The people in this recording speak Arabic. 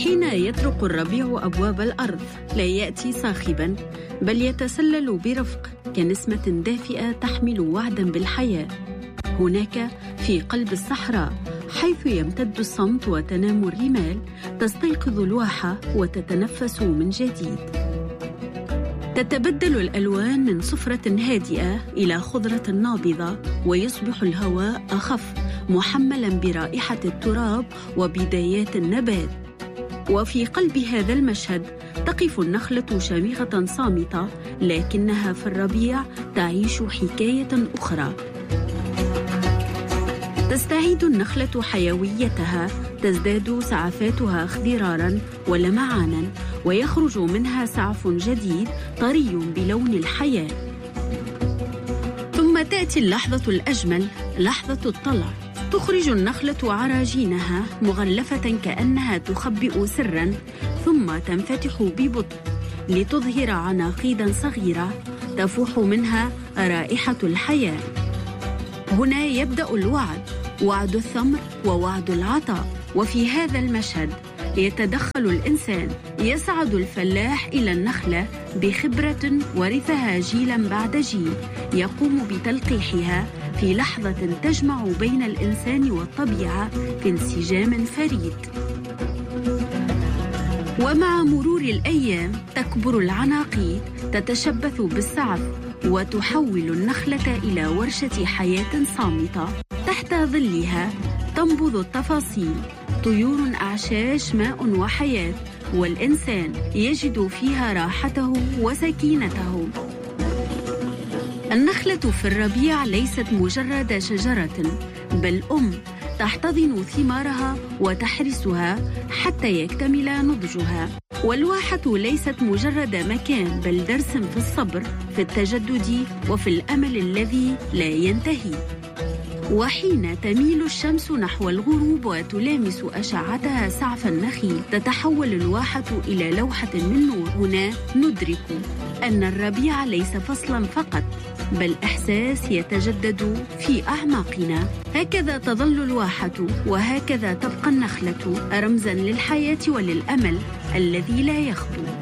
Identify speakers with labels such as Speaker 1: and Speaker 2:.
Speaker 1: حين يطرق الربيع أبواب الأرض لا يأتي صاخباً، بل يتسلل برفق كنسمة دافئة تحمل وعداً بالحياة. هناك في قلب الصحراء حيث يمتد الصمت وتنام الرمال، تستيقظ الواحة وتتنفس من جديد. تتبدل الألوان من صفرة هادئة إلى خضرة نابضة، ويصبح الهواء أخف محملاً برائحة التراب وبدايات النبات. وفي قلب هذا المشهد تقف النخلة شامخة صامتة، لكنها في الربيع تعيش حكاية أخرى. تستعيد النخلة حيويتها، تزداد سعفاتها اخضراراً ولمعاناً، ويخرج منها سعف جديد طري بلون الحياة. ثم تأتي اللحظة الأجمل، لحظة الطلع. تخرج النخلة عراجينها مغلفة كأنها تخبئ سراً، ثم تنفتح ببطء لتظهر عناقيداً صغيرة تفوح منها رائحة الحياة. هنا يبدأ الوعد، وعد الثمر ووعد العطاء. وفي هذا المشهد يتدخل الإنسان، يصعد الفلاح إلى النخلة بخبرة ورثها جيلا بعد جيل، يقوم بتلقيحها في لحظة تجمع بين الإنسان والطبيعة في انسجام فريد. ومع مرور الأيام تكبر العناقيد، تتشبث بالسعف، وتحول النخلة إلى ورشة حياة صامتة. تحت ظلها تنبض التفاصيل، طيور، أعشاش، ماء وحياة، والإنسان يجد فيها راحته وسكينته. النخلة في الربيع ليست مجرد شجرة، بل تحتضن ثمارها وتحرسها حتى يكتمل نضجها. والواحة ليست مجرد مكان، بل درس في الصبر، في التجدد، وفي الأمل الذي لا ينتهي. وحين تميل الشمس نحو الغروب وتلامس أشعتها سعف النخيل، تتحول الواحة إلى لوحة من نور. هنا ندرك أن الربيع ليس فصلاً فقط، بل إحساس يتجدد في أعماقنا. هكذا تظل الواحة، وهكذا تبقى النخلة، رمزاً للحياة وللأمل الذي لا يخبو.